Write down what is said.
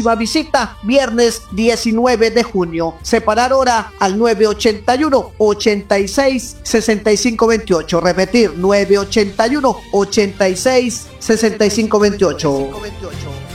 próxima visita, viernes 19 de junio. Separar hora al 981-86-6528. Repetir, 981-86-6528.